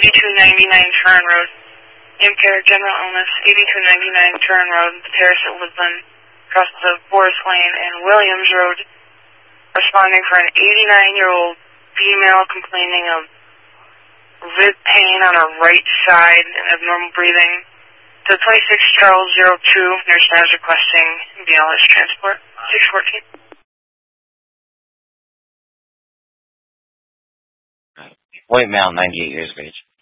8299 Fern Road. Impaired general illness, 8299 Fern Road, Terrace at Woodland, across the Forest Lane and Williams Road. Responding for an 89-year-old female complaining of rib pain on her right side and abnormal breathing. To 26 Charles 02, nurse now is requesting BLS transport, 614. White male, 98 years of age.